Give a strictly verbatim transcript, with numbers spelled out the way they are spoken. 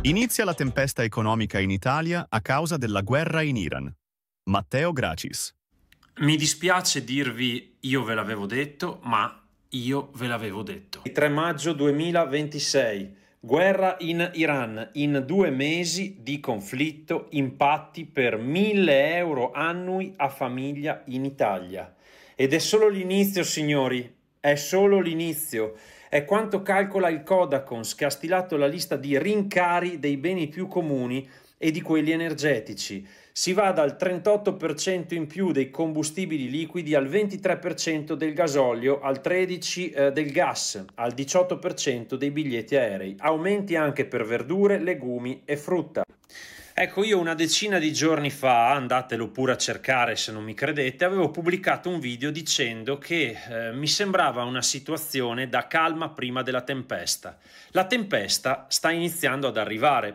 Inizia la tempesta economica in Italia a causa della guerra in Iran. Matteo Gracis. Mi dispiace dirvi io ve l'avevo detto, ma io ve l'avevo detto. tre maggio duemilaventisei. Guerra in Iran. In due mesi di conflitto, impatti per mille euro annui a famiglia in Italia. Ed è solo l'inizio, signori. È solo l'inizio. È quanto calcola il Codacons, che ha stilato la lista di rincari dei beni più comuni e di quelli energetici. Si va dal trentotto per cento in più dei combustibili liquidi al ventitré per cento del gasolio, al tredici per cento eh, del gas, al diciotto per cento dei biglietti aerei. Aumenti anche per verdure, legumi e frutta. Ecco, io una decina di giorni fa, andatelo pure a cercare se non mi credete, avevo pubblicato un video dicendo che eh, mi sembrava una situazione da calma prima della tempesta. La tempesta sta iniziando ad arrivare.